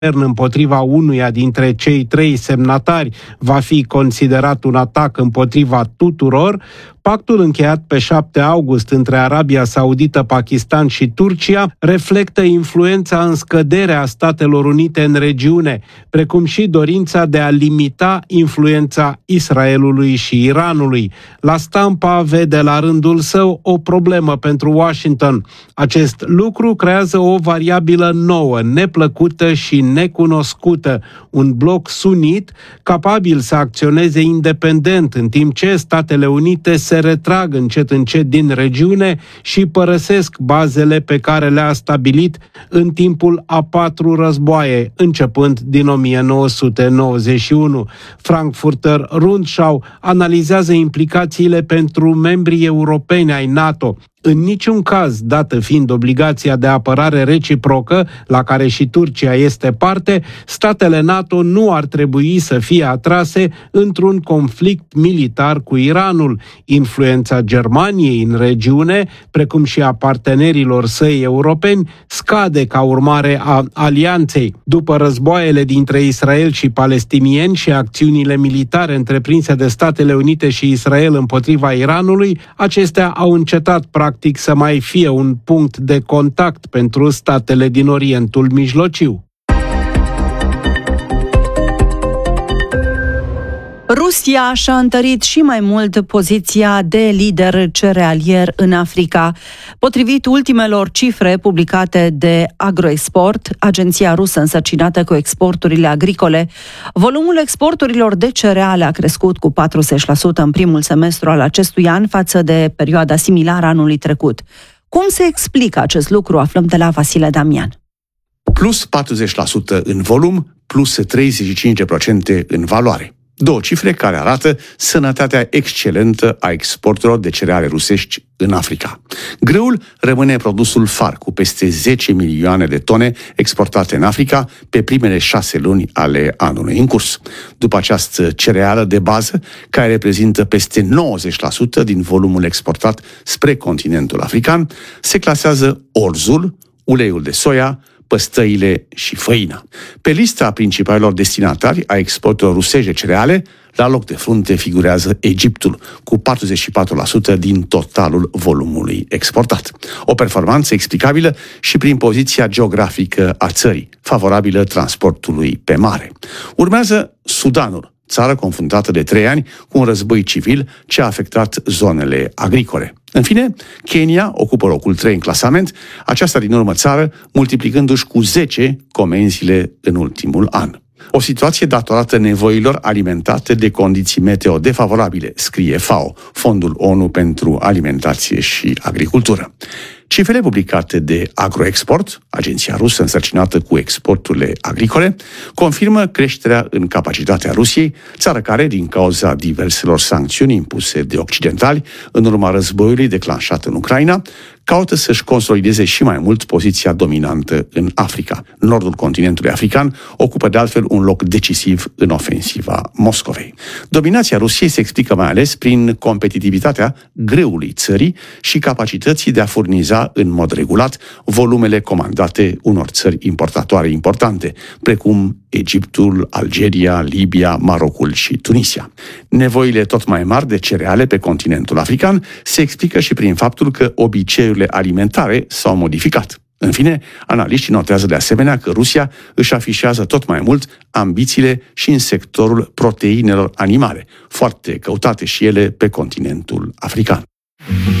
împotriva unuia dintre cei 3 semnatari va fi considerat un atac împotriva tuturor, pactul încheiat pe 7 august între Arabia Saudită, Pakistan și Turcia reflectă influența în scădere a Statelor Unite în regiune, precum și dorința de a limita influența Israelului și Iranului. La Stampa vede la rândul său o problemă pentru Washington. Acest lucru creează o variabilă nouă, neplăcută și necunoscută, un bloc sunit capabil să acționeze independent, în timp ce Statele Unite se retrag încet din regiune și părăsesc bazele pe care le-a stabilit în timpul a 4 războaie, începând din 1991. Frankfurter Rundschau analizează implicațiile pentru membrii europeni ai NATO. În niciun caz, dată fiind obligația de apărare reciprocă, la care și Turcia este parte, statele NATO nu ar trebui să fie atrase într-un conflict militar cu Iranul. Influența Germaniei în regiune, precum și a partenerilor săi europeni, scade ca urmare a alianței. După războaiele dintre Israel și palestinieni și acțiunile militare întreprinse de Statele Unite și Israel împotriva Iranului, acestea au încetat practic să mai fie un punct de contact pentru statele din Orientul Mijlociu. Rusia și-a întărit și mai mult poziția de lider cerealier în Africa. Potrivit ultimelor cifre publicate de Agroexport, agenția rusă însărcinată cu exporturile agricole, volumul exporturilor de cereale a crescut cu 40% în primul semestru al acestui an față de perioada similară anului trecut. Cum se explică acest lucru? Aflăm de la Vasile Damian. Plus 40% în volum, plus 35% în valoare. 2 cifre care arată sănătatea excelentă a exporturilor de cereale rusești în Africa. Grâul rămâne produsul far, cu peste 10 milioane de tone exportate în Africa pe primele 6 luni ale anului în curs. După această cereală de bază, care reprezintă peste 90% din volumul exportat spre continentul african, se clasează orzul, uleiul de soia, păstăile și făina. Pe lista principalilor destinatari a exporturilor rusești de cereale, la loc de frunte figurează Egiptul, cu 44% din totalul volumului exportat. O performanță explicabilă și prin poziția geografică a țării, favorabilă transportului pe mare. Urmează Sudanul, țară confruntată de 3 ani cu un război civil ce a afectat zonele agricole. În fine, Kenya ocupă locul 3 în clasament, aceasta din urmă țară multiplicându-și cu 10 comenzile în ultimul an. O situație datorată nevoilor alimentate de condiții meteo defavorabile, scrie FAO, Fondul ONU pentru Alimentație și Agricultură. Cifrele publicate de Agroexport, agenția rusă însărcinată cu exporturile agricole, confirmă creșterea în capacitatea Rusiei, țară care, din cauza diverselor sancțiuni impuse de occidentali în urma războiului declanșat în Ucraina, caută să-și consolideze și mai mult poziția dominantă în Africa. Nordul continentului african ocupă de altfel un loc decisiv în ofensiva Moscovei. Dominația Rusiei se explică mai ales prin competitivitatea greului țării și capacității de a furniza în mod regulat volumele comandate unor țări importatoare importante, precum Egiptul, Algeria, Libia, Marocul și Tunisia. Nevoile tot mai mari de cereale pe continentul african se explică și prin faptul că obiceiurile alimentare s-au modificat. În fine, analiștii notează de asemenea că Rusia își afișează tot mai mult ambițiile și în sectorul proteinelor animale, foarte căutate și ele pe continentul african.